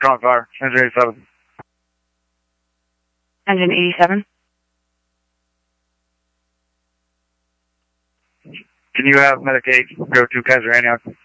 Calling fire. Engine 87. Engine 87. Can you have Medicaid go to Kaiser Antioch?